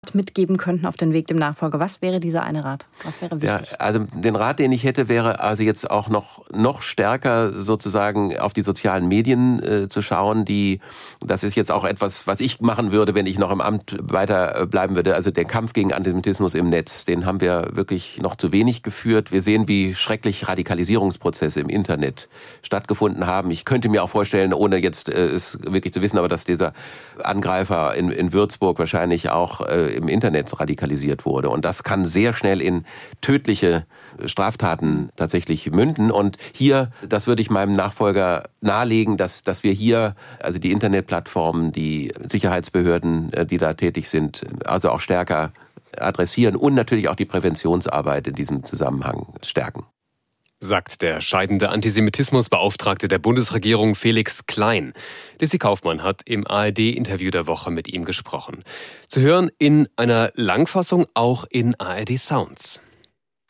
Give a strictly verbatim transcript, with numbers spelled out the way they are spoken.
mitgeben könnten auf den Weg dem Nachfolger? Was wäre dieser eine Rat? Was wäre wichtig? Ja, also den Rat, den ich hätte, wäre also jetzt auch noch noch stärker sozusagen auf die sozialen Medien äh, zu schauen. Die, das ist jetzt auch etwas, was ich machen würde, wenn ich noch im Amt weiter bleiben würde. Also der Kampf gegen Antisemitismus im Netz, den haben wir wirklich noch zu wenig geführt. Wir sehen, wie schrecklich Radikalisierungsprozesse im Internet stattgefunden haben. Ich könnte mir auch vorstellen, ohne jetzt äh, es wirklich zu wissen, aber dass dieser Angreifer in, in Würzburg wahrscheinlich auch äh, im Internet radikalisiert wurde. Und das kann sehr schnell in tödliche Straftaten tatsächlich münden. Und hier, das würde ich meinem Nachfolger nahelegen, dass, dass wir hier, also die Internetplattformen, die Sicherheitsbehörden, die da tätig sind, also auch stärker adressieren und natürlich auch die Präventionsarbeit in diesem Zusammenhang stärken. Sagt der scheidende Antisemitismusbeauftragte der Bundesregierung Felix Klein. Lissy Kaufmann hat im A R D-Interview der Woche mit ihm gesprochen. Zu hören in einer Langfassung auch in A R D Sounds.